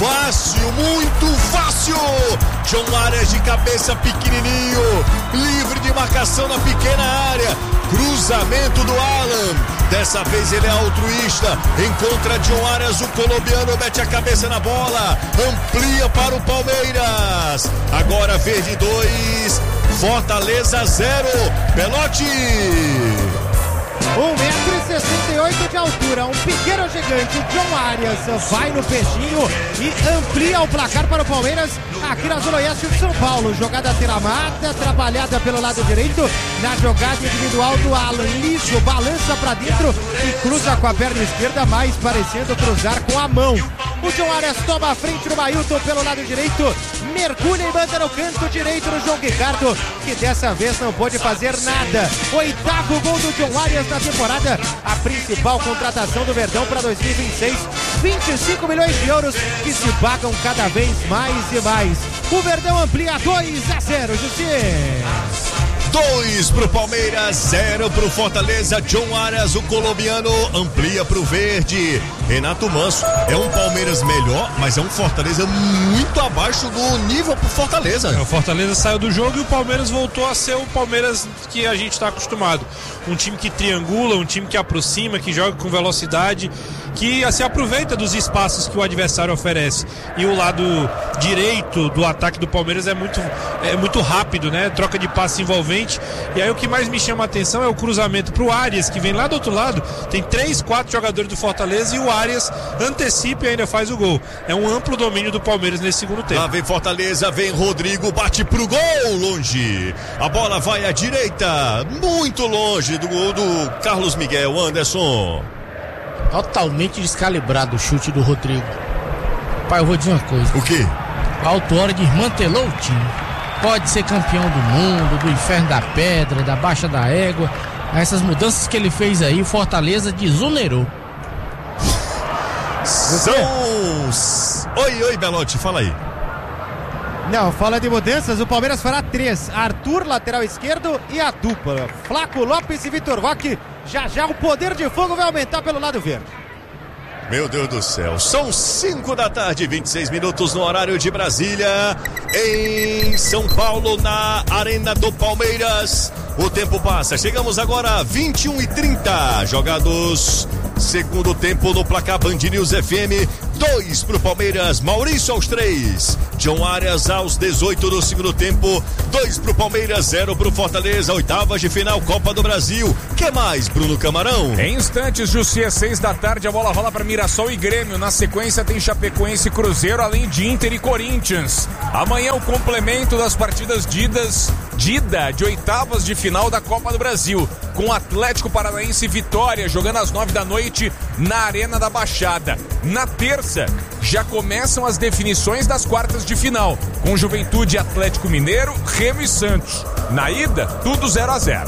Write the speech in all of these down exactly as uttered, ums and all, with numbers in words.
Fácil, muito fácil. John Arias de cabeça pequenininho, livre de marcação na pequena área. Cruzamento do Alan. Dessa vez ele é altruísta. Encontra John Arias, o colombiano mete a cabeça na bola. Amplia para o Palmeiras. Agora Verde dois, Fortaleza zero. Belotti. um metro e sessenta e oito de altura, um pequeno gigante. John Arias vai no peixinho e amplia o placar para o Palmeiras aqui na Zona Oeste de São Paulo. Jogada tramada, trabalhada pelo lado direito, na jogada individual do Alan. Liso, balança para dentro e cruza com a perna esquerda, mais parecendo cruzar com a mão. O John Arias toma a frente no Mailton pelo lado direito, mergulha e manda no canto direito no João Ricardo, que dessa vez não pôde fazer nada. Oitavo gol do John Arias na temporada, a principal contratação do Verdão para dois mil e vinte e seis, vinte e cinco milhões de euros que se pagam cada vez mais e mais. O Verdão amplia dois a zero, Jussi. dois pro Palmeiras, zero pro Fortaleza. John Arias, o colombiano, amplia pro Verde. Renato Manso, é um Palmeiras melhor, mas é um Fortaleza muito abaixo do nível pro Fortaleza. É, o Fortaleza saiu do jogo e o Palmeiras voltou a ser o Palmeiras que a gente está acostumado. Um time que triangula, um time que aproxima, que joga com velocidade, que se aproveita dos espaços que o adversário oferece. E o lado direito do ataque do Palmeiras é muito, é muito rápido, né? Troca de passe envolvente. E aí o que mais me chama a atenção é o cruzamento pro Arias, que vem lá do outro lado. Tem três, quatro jogadores do Fortaleza e o Arias antecipa e ainda faz o gol. É um amplo domínio do Palmeiras nesse segundo tempo. Lá vem Fortaleza, vem Rodrigo, bate pro gol, longe. A bola vai à direita, muito longe do gol do Carlos Miguel. Anderson. Totalmente descalibrado o chute do Rodrigo. Pai, eu vou dizer uma coisa. O quê? Falta hora de desmantelou o time. Pode ser campeão do mundo, do inferno da pedra, da baixa da égua. Essas mudanças que ele fez aí, o Fortaleza desonerou. São... Oi, oi, Belotti, fala aí. Não, fala de mudanças, o Palmeiras fará três. Arthur, lateral esquerdo, e a dupla Flaco Lopes e Vitor Roque. Já já o poder de fogo vai aumentar pelo lado verde. Meu Deus do céu, são cinco da tarde, vinte e seis minutos no horário de Brasília, em São Paulo, na Arena do Palmeiras. O tempo passa, chegamos agora a vinte e um e trinta, jogados segundo tempo no placar Band News F M. Dois pro Palmeiras, Maurício aos três, John Arias aos dezoito do segundo tempo. Dois pro Palmeiras, zero pro Fortaleza. Oitavas de final, Copa do Brasil. Que mais, Bruno Camarão? Em instantes, Jussi, às seis da tarde, a bola rola para Mirassol e Grêmio. Na sequência tem Chapecoense e Cruzeiro, além de Inter e Corinthians. Amanhã o complemento das partidas de idas, de ida de oitavas de final da Copa do Brasil, com Atlético Paranaense e Vitória jogando às nove da noite na Arena da Baixada. Na terça já começam as definições das quartas de final, com Juventude, Atlético Mineiro, Remo e Santos. Na ida, tudo zero a zero.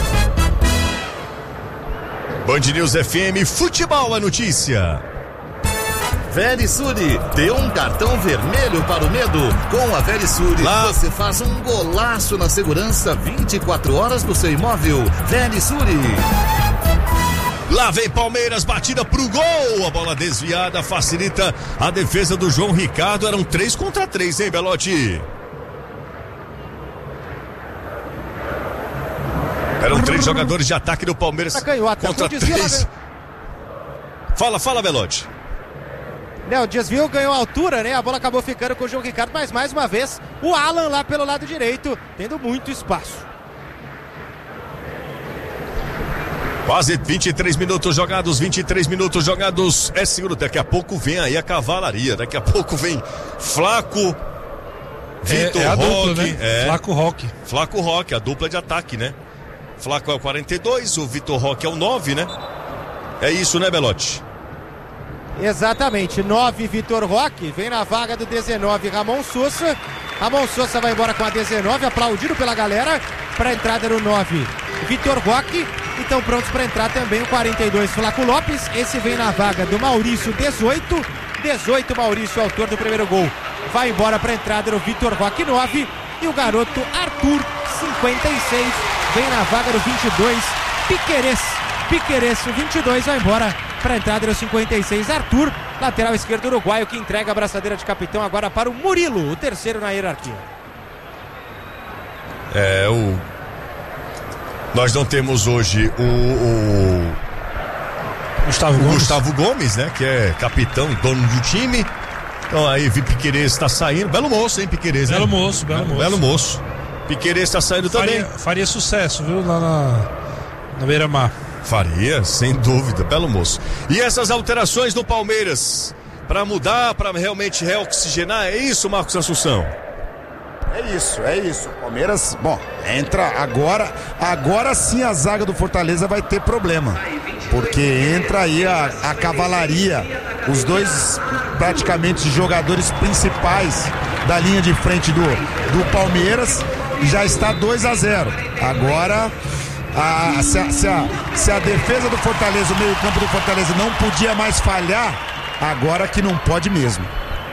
Band News F M, futebol a notícia. Verisure, dê um cartão vermelho para o medo. Com a Verisure, Lá. você faz um golaço na segurança vinte e quatro horas do seu imóvel. Verisure. Lá vem Palmeiras, batida pro gol, a bola desviada facilita a defesa do João Ricardo. Eram três contra três, hein, Belotti? Eram três jogadores de ataque do Palmeiras contra três. Fala, fala, Belotti. Né, o desvio ganhou altura, né? A bola acabou ficando com o João Ricardo, mas mais uma vez o Alan lá pelo lado direito, tendo muito espaço. Quase vinte e três minutos jogados, vinte e três minutos jogados. É seguro, daqui a pouco vem aí a cavalaria. Daqui a pouco vem Flaco, Vitor é, é Roque. Dupla, né? é, Flaco Roque. Flaco Roque, a dupla de ataque, né? Flaco é o quarenta e dois, o Vitor Roque é o nove, né? É isso, né, Belotti? Exatamente, nove Vitor Roque, vem na vaga do dezenove Ramon Sousa. Ramon Sousa vai embora com a dezenove, aplaudido pela galera, para a entrada no nove Vitor Roque. E estão prontos para entrar também o quarenta e dois Flaco Lopes. Esse vem na vaga do Maurício, dezoito. dezoito Maurício, autor do primeiro gol. Vai embora para a entrada no Vitor Roque, nove. E o garoto Arthur, cinquenta e seis, vem na vaga do vinte e dois Piquerez. Piquerez, o vinte e dois, vai embora para a entrada dos cinquenta e seis, Arthur, lateral esquerdo uruguaio, que entrega a abraçadeira de capitão agora para o Murilo, o terceiro na hierarquia. É, o... Nós não temos hoje o... o... Gustavo o Gomes. Gustavo Gomes, né? Que é capitão e dono do time. Então aí, Vi Piquerez está saindo. Belo moço, hein, Piquerez? Belo né? moço, belo moço. Belo moço. Piquerez está saindo Faria, também. faria sucesso, viu? Lá na, na Beira-Mar. Faria, sem dúvida, belo moço. E essas alterações no Palmeiras, para mudar, para realmente reoxigenar, é isso, Marcos Assunção? É isso, é isso. Palmeiras, bom, entra agora, agora sim a zaga do Fortaleza vai ter problema. Porque entra aí a, a cavalaria, os dois praticamente jogadores principais da linha de frente do, do Palmeiras, já está dois a zero. Agora... A, se, a, se, a, se a defesa do Fortaleza, o meio campo do Fortaleza não podia mais falhar, agora que não pode mesmo.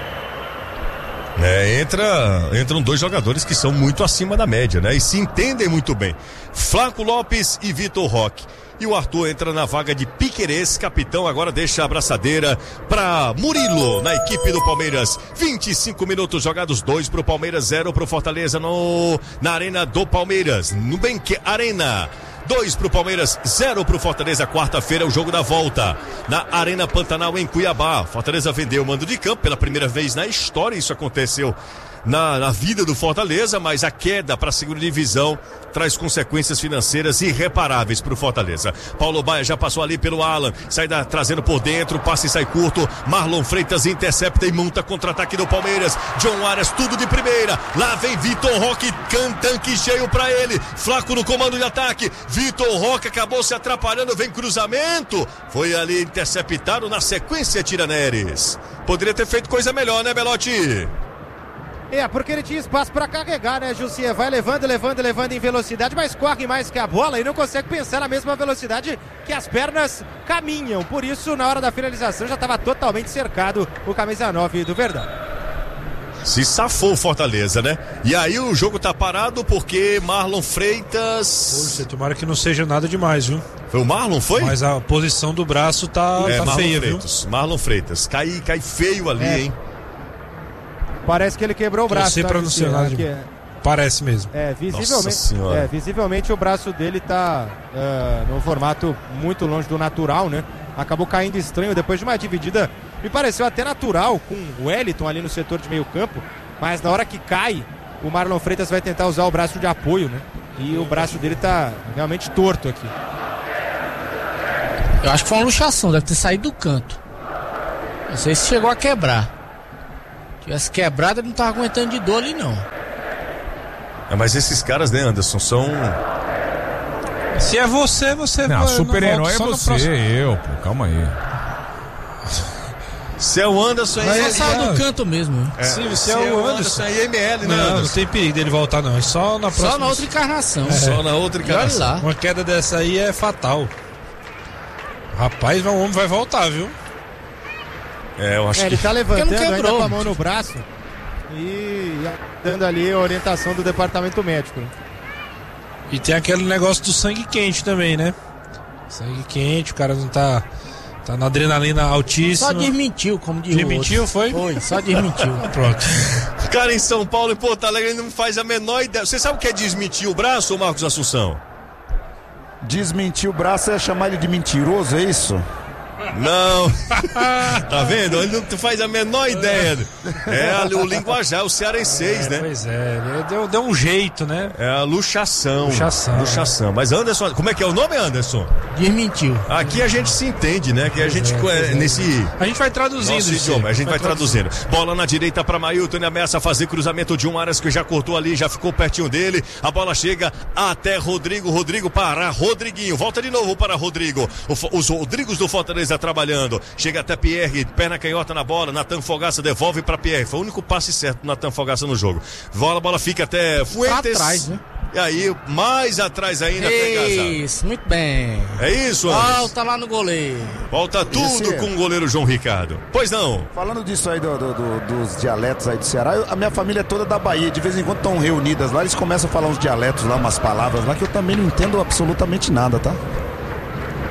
É, entra, entram dois jogadores que são muito acima da média, né? E se entendem muito bem. Flaco Lopes e Vitor Roque. E o Arthur entra na vaga de Piquerez, capitão, agora deixa a abraçadeira para Murilo, na equipe do Palmeiras. vinte e cinco minutos jogados, dois pro Palmeiras, zero pro Fortaleza no, na Arena do Palmeiras, no Benque Arena. dois pro Palmeiras, zero pro Fortaleza. Quarta-feira, o jogo da volta na Arena Pantanal, em Cuiabá. Fortaleza vendeu o mando de campo pela primeira vez na história. Isso aconteceu na, na vida do Fortaleza, mas a queda para a segunda divisão traz consequências financeiras irreparáveis para o Fortaleza. Paulo Baia já passou ali pelo Alan, sai da, trazendo por dentro, passa e sai curto. Marlon Freitas intercepta e monta contra-ataque do Palmeiras. John Arias, tudo de primeira. Lá vem Vitor Roque, tanque cheio para ele. Flaco no comando de ataque. Vitor Roque acabou se atrapalhando, vem cruzamento. Foi ali interceptado, na sequência tira Neres. Poderia ter feito coisa melhor, né, Belotti? É, porque ele tinha espaço para carregar, né, Jussier? Vai levando, levando, levando em velocidade, mas corre mais que a bola e não consegue pensar na mesma velocidade que as pernas caminham. Por isso, na hora da finalização, já estava totalmente cercado o camisa nove do Verdão. Se safou o Fortaleza, né? E aí o jogo tá parado porque Marlon Freitas... Poxa, tomara que não seja nada demais, viu? Foi o Marlon, foi? Mas a posição do braço tá, é, tá Marlon feia, Freitas, viu? Marlon Freitas. Cai, cai feio ali, é. hein? Parece que ele quebrou o braço. Não sei pra não ser nada de... é... Parece mesmo. É, visivelmente, é, visivelmente o braço dele tá uh, num formato muito longe do natural, né? Acabou caindo estranho depois de uma dividida. Me pareceu até natural com o Wellington ali no setor de meio campo, mas na hora que cai, o Marlon Freitas vai tentar usar o braço de apoio, né? E o braço dele tá realmente torto aqui. Eu acho que foi uma luxação, deve ter saído do canto. Não sei se chegou a quebrar. Se tivesse quebrado, ele não tava aguentando de dor ali, não. É, mas esses caras, né, Anderson, são... Se é você, você... Não, super-herói é você, próximo... eu, pô, calma aí. Se é o Anderson aí... Mas só do canto mesmo. É, se, se, se é o o Anderson aí, M L, né, não, Anderson? não tem perigo dele voltar, não. É só na próxima... Só na outra encarnação. É. Só na outra encarnação. Olha lá. Uma queda dessa aí é fatal. Rapaz, o homem vai voltar, viu? É, eu acho é, que... ele tá levantando quebrou, ainda com a mão no braço e dando ali a orientação do departamento médico. E tem aquele negócio do sangue quente também, né? Sangue quente, o cara não tá... Tá na adrenalina altíssima. Só desmentiu, como diz Desmentiu, foi? Foi, só desmentiu. Pronto. Cara, em São Paulo e Porto Alegre não faz a menor ideia. Você sabe o que é desmentir o braço, Marcos Assunção? Desmentir o braço é chamar ele de mentiroso, é isso? Não. Tá vendo? Ele não faz a menor ideia. É o linguajar, o cearenseis, é, né? Pois é, deu, deu um jeito, né? É a luxação. Luxação. Luxação. Mas Anderson, como é que é o nome, Anderson? Desmentiu. Aqui a gente se entende, né? Que a gente é, é, nesse... A gente vai traduzindo Nosso isso. idioma, a gente vai, vai traduzindo. traduzindo. Bola na direita para Mailton, ele ameaça fazer cruzamento de um Aras que já cortou ali, já ficou pertinho dele. A bola chega até Rodrigo. Rodrigo para Rodriguinho. Volta de novo para Rodrigo. O, os Rodrigos do Fortaleza trabalhando. Chega até Pierre, perna canhota na bola. Natan Fogaça devolve para Pierre. Foi o único passe certo do Natan Fogaça no jogo. Bola, a bola fica até Fuentes. Tá atrás, né? E aí, mais atrás ainda tem Isso, muito bem. É isso, Anderson? Volta lá no goleiro. Volta tudo Esse... com o goleiro João Ricardo. Pois não. Falando disso aí do, do, do, dos dialetos aí do Ceará, eu, a minha família é toda da Bahia. De vez em quando estão reunidas lá, eles começam a falar uns dialetos lá, umas palavras lá que eu também não entendo absolutamente nada, tá?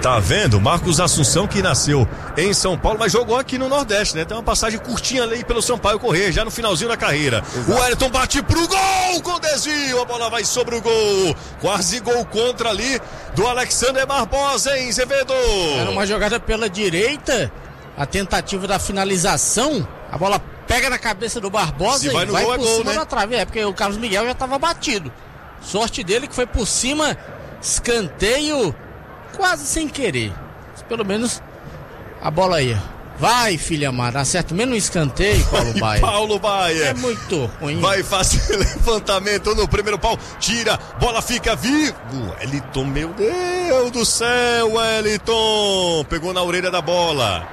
Tá vendo? Marcos Assunção, que nasceu em São Paulo, mas jogou aqui no Nordeste, né? Tem uma passagem curtinha ali pelo Sampaio Corrêa, já no finalzinho da carreira. Exato. O Wellington bate pro gol com desvio, a bola vai sobre o gol. Quase gol contra ali do Alexander Barbosa, hein, Zevedo? Era uma jogada pela direita, a tentativa da finalização, a bola pega na cabeça do Barbosa. Se vai no e vai gol, por é cima gol, né? Da trave, é porque o Carlos Miguel já estava batido. Sorte dele que foi por cima, escanteio, quase sem querer. Mas pelo menos a bola aí. Vai, filha amada, acerta menos um escanteio, Paulo Baia. Paulo Baia. É muito ruim. Vai fazer levantamento no primeiro pau, tira, bola fica vivo. Wellington, meu Deus do céu, Wellington. Pegou na orelha da bola.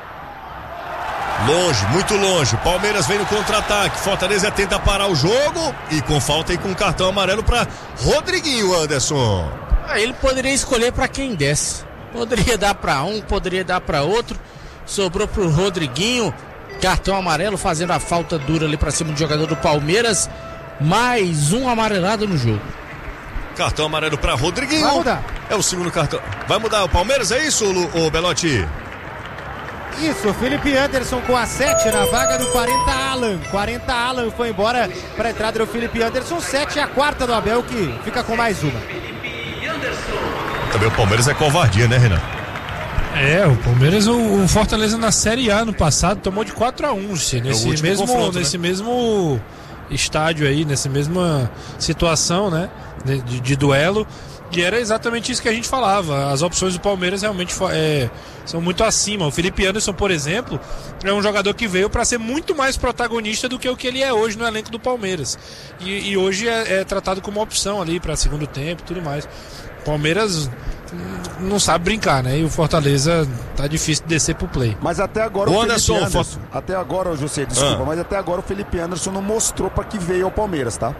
Longe, muito longe. Palmeiras vem no contra-ataque. Fortaleza tenta parar o jogo e com falta e com cartão amarelo para Rodriguinho, Anderson. Ah, ele poderia escolher para quem desce. Poderia dar para um, poderia dar para outro. Sobrou pro Rodriguinho. Cartão amarelo, fazendo a falta dura ali para cima do jogador do Palmeiras. Mais um amarelado no jogo. Cartão amarelo para Rodriguinho. Vai mudar. É o segundo cartão. Vai mudar o Palmeiras, é isso, o, o Belotti? Isso, Felipe Anderson com a sete na vaga do quarenta Alan. quarenta Alan foi embora para a entrada do Felipe Anderson. sete é a quarta do Abel, que fica com mais uma. Também o Palmeiras é covardia, né, Renan? É, o Palmeiras, o, o Fortaleza na Série A no passado tomou de quatro a um, nesse, é mesmo, nesse né? mesmo estádio aí, nessa mesma situação, né, de, de, de duelo. E era exatamente isso que a gente falava. As opções do Palmeiras realmente é, são muito acima. O Felipe Anderson, por exemplo, é um jogador que veio para ser muito mais protagonista do que o que ele é hoje no elenco do Palmeiras. E, e hoje é, é tratado como uma opção ali para segundo tempo e tudo mais. O Palmeiras não sabe brincar, né? E o Fortaleza tá difícil de descer pro play. Mas até agora o, o Felipe Anderson, Anderson, até agora, José, desculpa, ah. mas até agora o Felipe Anderson não mostrou para que veio ao Palmeiras, tá?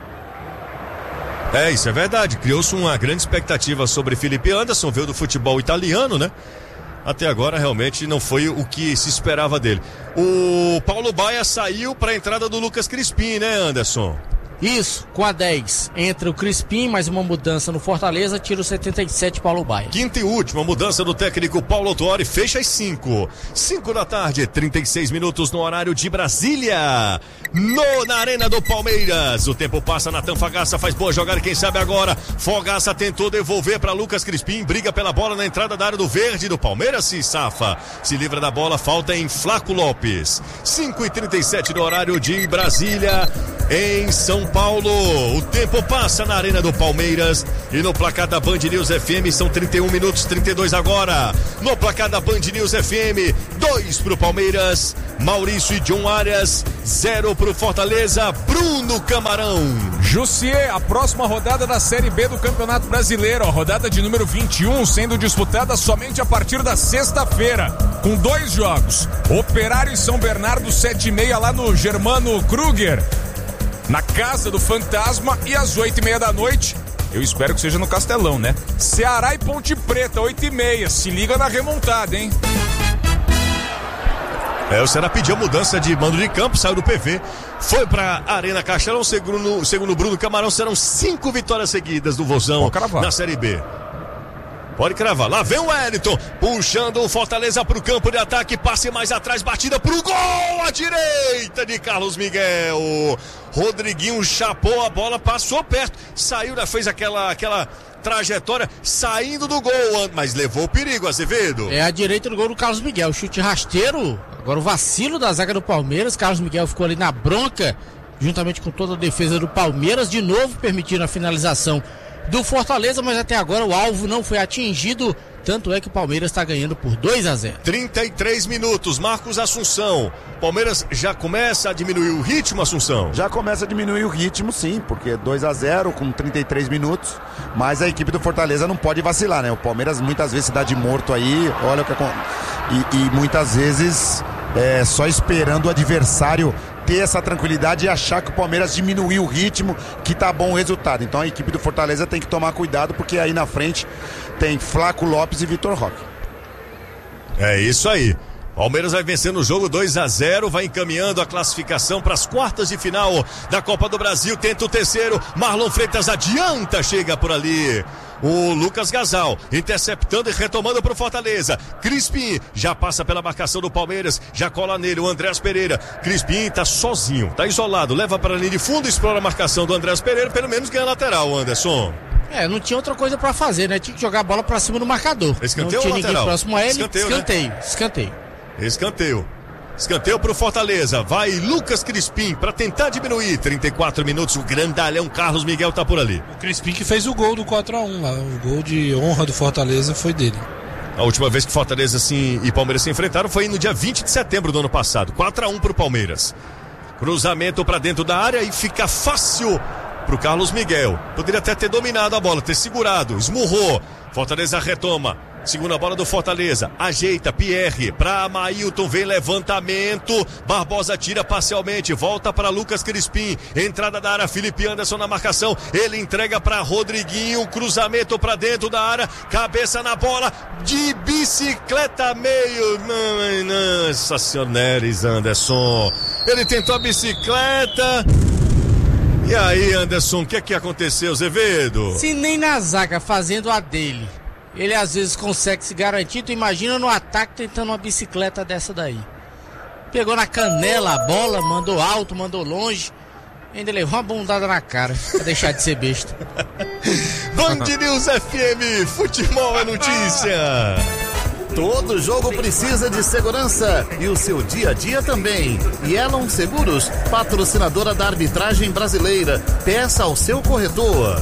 É, isso é verdade. Criou-se uma grande expectativa sobre Felipe Anderson, veio do futebol italiano, né? Até agora realmente não foi o que se esperava dele. O Paulo Baia saiu para a entrada do Lucas Crispim, né, Anderson? Isso, com a dez. Entra o Crispim, mais uma mudança no Fortaleza, tira o setenta e sete, Paulo Baia. Quinta e última mudança do técnico Paulo Autuori, fecha às cinco. cinco da tarde, trinta e seis minutos no horário de Brasília. No, na Arena do Palmeiras. O tempo passa, Natan Fogaça faz boa jogada, quem sabe agora. Fogaça tentou devolver para Lucas Crispim, briga pela bola na entrada da área do verde do Palmeiras, se safa. Se livra da bola, falta em Flaco Lopes. cinco e trinta e sete no horário de Brasília, em São Paulo. O tempo passa na Arena do Palmeiras e no placar da Band News F M são trinta e um minutos, trinta e dois agora. No placar da Band News F M, dois pro Palmeiras, Maurício e John Arias, zero pro Fortaleza, Bruno Camarão. Jussier, a próxima rodada da Série B do Campeonato Brasileiro, a rodada de número vinte e um, sendo disputada somente a partir da sexta-feira, com dois jogos. Operário e São Bernardo, sete e meia lá no Germano Kruger, na Casa do Fantasma, e às oito e meia da noite, eu espero que seja no Castelão, né? Ceará e Ponte Preta, oito e meia. Se liga na remontada, hein? É, o Ceará pediu mudança de mando de campo, saiu do P V, foi pra Arena Castelão. Segundo, segundo Bruno Camarão, serão cinco vitórias seguidas do Vozão na Série B. Pode cravar. Lá vem o Wellington, puxando o Fortaleza pro campo de ataque, passe mais atrás, batida pro gol, à direita de Carlos Miguel. Rodriguinho chapou a bola, passou perto, saiu, fez aquela, aquela trajetória, saindo do gol, mas levou o perigo, Azevedo. É a direita do gol do Carlos Miguel, chute rasteiro, agora o vacilo da zaga do Palmeiras. Carlos Miguel ficou ali na bronca, juntamente com toda a defesa do Palmeiras, de novo permitindo a finalização do Fortaleza, mas até agora o alvo não foi atingido, tanto é que o Palmeiras está ganhando por dois a zero. trinta e três minutos, Marcos Assunção. Palmeiras já começa a diminuir o ritmo, Assunção? Já começa a diminuir o ritmo, sim, porque dois a zero com trinta e três minutos, mas a equipe do Fortaleza não pode vacilar, né? O Palmeiras muitas vezes se dá de morto aí, olha o que acontece, e, e muitas vezes é, só esperando o adversário ter essa tranquilidade e achar que o Palmeiras diminuiu o ritmo, que tá bom o resultado. Então a equipe do Fortaleza tem que tomar cuidado, porque aí na frente tem Flaco Lopes e Vitor Roque. É isso aí. Palmeiras vai vencendo o jogo dois a zero, vai encaminhando a classificação para as quartas de final da Copa do Brasil. Tenta o terceiro, Marlon Freitas adianta, chega por ali o Lucas Gasal, interceptando e retomando pro Fortaleza. Crispim já passa pela marcação do Palmeiras, já cola nele o Andrés Pereira. Crispim tá sozinho, tá isolado, leva para a linha de fundo, explora a marcação do Andrés Pereira, pelo menos ganha lateral, Anderson. É, não tinha outra coisa pra fazer, né? Tinha que jogar a bola pra cima do marcador. Escanteio não tinha ou ninguém lateral? próximo a ele. Escanteio, escanteio, né? escanteio. Escanteio. Escanteio pro Fortaleza. Vai Lucas Crispim pra tentar diminuir. trinta e quatro minutos. O grandalhão Carlos Miguel tá por ali. O Crispim que fez o gol do quatro a um lá. O gol de honra do Fortaleza foi dele. A última vez que Fortaleza assim, e Palmeiras se enfrentaram foi no dia vinte de setembro do ano passado. quatro a um pro Palmeiras. Cruzamento pra dentro da área e fica fácil pro Carlos Miguel. Poderia até ter dominado a bola, ter segurado, esmurrou. Fortaleza retoma. Segunda bola do Fortaleza, ajeita, Pierre, pra Amailton, vem levantamento, Barbosa tira parcialmente, volta para Lucas Crispim, entrada da área, Felipe Anderson na marcação, ele entrega para Rodriguinho, cruzamento para dentro da área, cabeça na bola, de bicicleta meio, nossa senhora, Neres Anderson, ele tentou a bicicleta. E aí, Anderson, o que é que aconteceu, Zevedo? Se nem na zaga fazendo a dele ele às vezes consegue se garantir, tu imagina no ataque tentando uma bicicleta dessa daí. Pegou na canela a bola, mandou alto, mandou longe, ainda levou uma bundada na cara, pra deixar de ser besta. Band News F M, futebol é notícia. Todo jogo precisa de segurança e o seu dia a dia também. Yellow Seguros, patrocinadora da arbitragem brasileira. Peça ao seu corretor.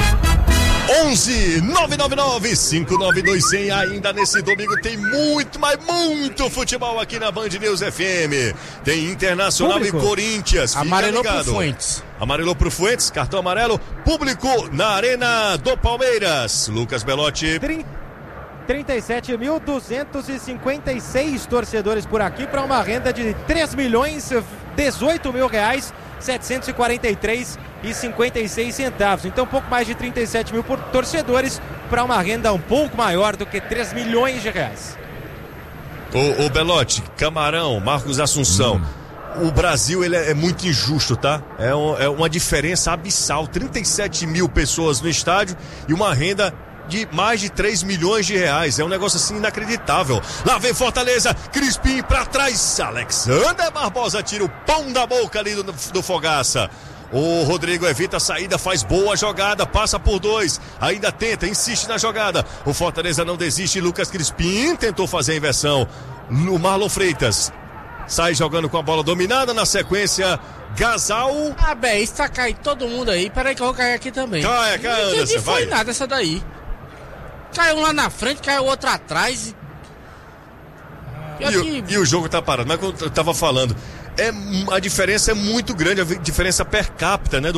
onze nove nove nove cinco nove dois zero zero. Ainda nesse domingo tem muito, mas muito futebol aqui na Band News F M. Tem Internacional Público. E Corinthians. Amarelou pro Fuentes. Amarelou pro Fuentes, cartão amarelo. Público na Arena do Palmeiras. Lucas Belotti. trinta e sete mil duzentos e cinquenta e seis torcedores por aqui para uma renda de três milhões e dezoito mil reais. setecentos e quarenta e três reais e cinquenta e seis centavos. Então, um pouco mais de trinta e sete mil por torcedores para uma renda um pouco maior do que três milhões de reais. O, o Belotti, Camarão, Marcos Assunção. Hum. O Brasil ele é, é muito injusto, tá? É, um, é uma diferença abissal. trinta e sete mil pessoas no estádio e uma renda de mais de três milhões de reais. É um negócio assim inacreditável. Lá vem Fortaleza, Crispim pra trás, Alexander Barbosa tira o pão da boca ali do, do Fogaça. O Rodrigo evita a saída, faz boa jogada, passa por dois, ainda tenta, insiste na jogada. O Fortaleza não desiste, Lucas Crispim tentou fazer a inversão. O Marlon Freitas sai jogando com a bola dominada, na sequência Gasal. Ah, bem, isso tá caindo todo mundo aí. Peraí que eu vou cair aqui também. Cai, cai, Anderson, não foi nada essa daí. Caiu um lá na frente, caiu outro atrás. E, e, o, e o jogo tá parado. Mas como eu tava falando, é, a diferença é muito grande, a diferença per capita, né, do